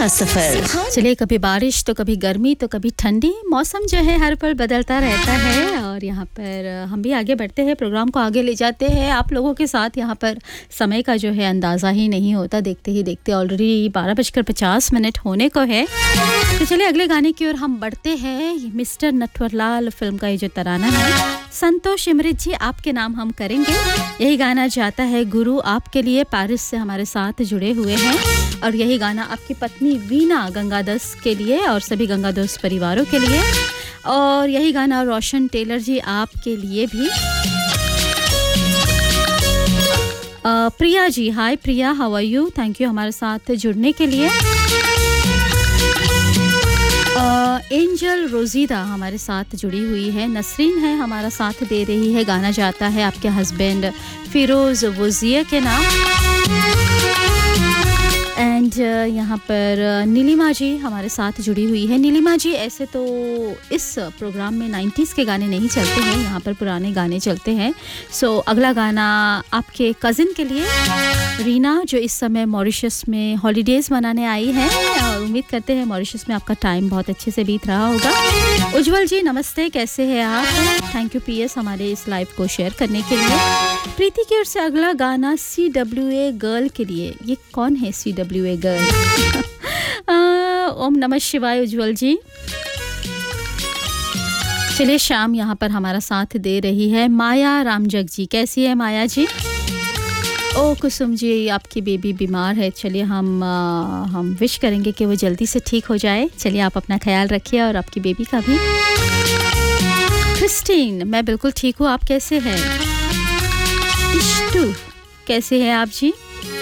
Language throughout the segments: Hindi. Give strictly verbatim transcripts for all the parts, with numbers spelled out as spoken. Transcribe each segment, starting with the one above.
सुहाना सफर। चलिए, कभी बारिश तो कभी गर्मी तो कभी ठंडी, मौसम जो है हर पल बदलता रहता है और यहाँ पर हम भी आगे बढ़ते हैं, प्रोग्राम को आगे ले जाते हैं आप लोगों के साथ। यहाँ पर समय का जो है अंदाज़ा ही नहीं होता, देखते ही देखते ऑलरेडी बारह बजकर पचास मिनट होने को है। तो चलिए अगले गाने की ओर हम बढ़ते हैं। मिस्टर नटवरलाल फिल्म का ये जो तराना है, संतोष इमृत जी आपके नाम हम करेंगे। यही गाना जाता है गुरु आपके लिए, पेरिस से हमारे साथ जुड़े हुए हैं। और यही गाना आपकी पत्नी वीना गंगादस के लिए और सभी गंगादस परिवारों के लिए। और यही गाना रोशन टेलर जी आपके लिए भी। आ, प्रिया जी, हाय प्रिया, how are you? Thank you हमारे साथ जुड़ने के लिए। एंजल रोजीदा हमारे साथ जुड़ी हुई है। नसरीन है हमारा साथ दे रही है। गाना जाता है आपके हस्बैंड फिरोज़ वज़िया के नाम। एंड uh, यहाँ पर uh, नीलिमा जी हमारे साथ जुड़ी हुई है। नीलिमा जी, ऐसे तो इस प्रोग्राम में नाइंटीज़ के गाने नहीं चलते हैं, यहाँ पर पुराने गाने चलते हैं। सो so, अगला गाना आपके कज़िन के लिए, रीना, जो इस समय मॉरिशस में हॉलीडेज़ मनाने आई है और उम्मीद करते हैं मॉरिशस में आपका टाइम बहुत अच्छे से बीत रहा होगा। उज्जवल जी नमस्ते, कैसे हैं आप? थैंक यू पी एस हमारे इस लाइव को शेयर करने के लिए। प्रीति की ओर से अगला गाना सी डब्ल्यू ए गर्ल के लिए। ये कौन है सी डब्ल्यू ए गर्ल? ओम नमः शिवाय उज्जवल जी। चलिए, शाम यहाँ पर हमारा साथ दे रही है माया रामजग जी। कैसी है माया जी? ओ कुसुम जी, आपकी बेबी बीमार है। चलिए हम आ, हम विश करेंगे कि वो जल्दी से ठीक हो जाए। चलिए आप अपना ख्याल रखिए और आपकी बेबी का भी। क्रिस्टीन, मैं बिल्कुल ठीक हूँ, आप कैसे हैं? इश्टू, कैसे हैं आप जी?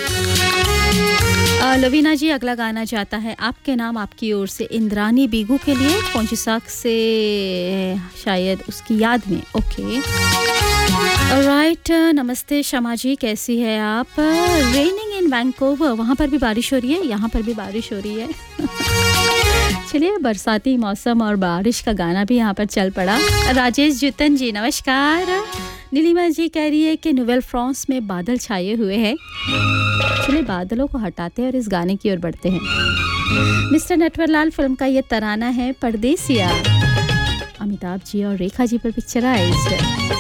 लवीना जी, अगला गाना जाता है आपके नाम आपकी ओर से इंद्रानी बीगू के लिए, पौंचीसाक से, शायद उसकी याद में। Okay alright. नमस्ते शमा जी, कैसी है आप? रेनिंग इन वैंकूवर, वहाँ पर भी बारिश हो रही है, यहाँ पर भी बारिश हो रही है। चलिए, बरसाती मौसम और बारिश का गाना भी यहाँ पर चल पड़ा। राजेश जुतन जी नमस्कार। नीलिमा जी कह रही है कि नोवेल फ्रांस में बादल छाए हुए हैं। चलिए बादलों को हटाते हैं और इस गाने की ओर बढ़ते हैं। मिस्टर नटवरलाल फिल्म का ये तराना है परदेसिया, अमिताभ जी और रेखा जी पर पिक्चराइज्ड।